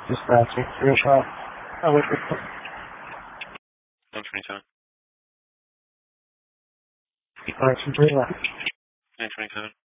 Dispatch, real shot. Oh, wait. 127. Correction 3 left. 927.